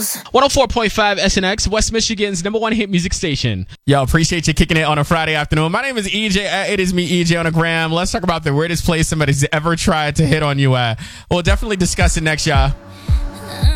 goes. 104.5 SNX, West Michigan's number one hit music station. Yo, appreciate you kicking it on a Friday afternoon. My name is EJ. It is me, EJ, on the gram. Let's talk about the weirdest place somebody's ever tried to hit on you at. We'll definitely discuss it next, y'all.